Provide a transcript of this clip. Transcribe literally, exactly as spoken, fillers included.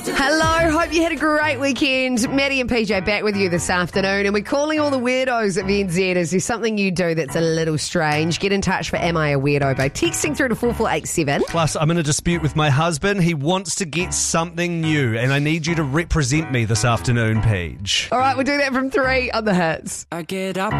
Hello, hope you had a great weekend. Maddie and P J back with you this afternoon, and we're calling all the weirdos of N Z. Is there something you do that's a little strange? Get in touch for Am I a Weirdo by texting through to four four eight seven. Plus, I'm in a dispute with my husband. He wants to get something new, and I need you to represent me this afternoon, Paige. All right, we'll do that from three on the hits. I get up